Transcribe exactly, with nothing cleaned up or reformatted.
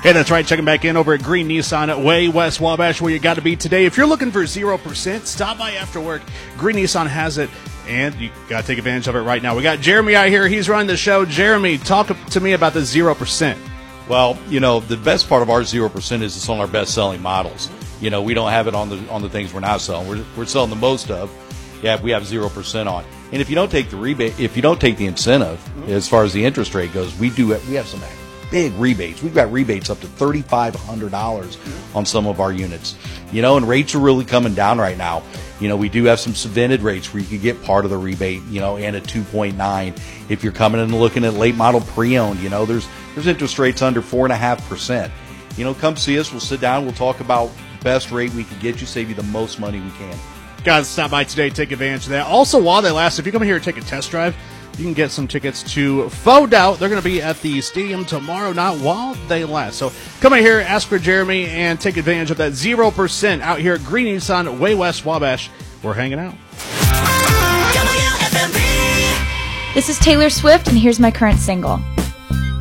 Hey, that's right. Checking back in over at Green Nissan at Way West Wabash, where you got to be today. If you're looking for zero percent, stop by after work. Green Nissan has it, and you got to take advantage of it right now. We got Jeremy out here. He's running the show. Jeremy, talk to me about the zero percent. Well, you know, the best part of our zero percent is it's on our best-selling models. You know, we don't have it on the on the things we're not selling. We're, we're selling the most of. Yeah, we have zero percent on. And if you don't take the rebate, if you don't take the incentive, mm-hmm. as far as the interest rate goes, we do we have some big rebates. We've got rebates up to thirty-five hundred dollars on some of our units. You know, and rates are really coming down right now. You know, we do have some subvented rates where you could get part of the rebate, you know, and a two point nine. If you're coming in and looking at late model pre-owned, you know, there's there's interest rates under four point five percent. You know, come see us. We'll sit down. We'll talk about best rate we can get you, save you the most money we can. Guys, stop by today. Take advantage of that. Also, while they last, if you come here and take a test drive, you can get some tickets to Faux Doubt. They're going to be at the stadium tomorrow night while they last. So come in here, ask for Jeremy, and take advantage of that zero percent out here at Green Nissan, Way West Wabash. We're hanging out. This is Taylor Swift, and here's my current single.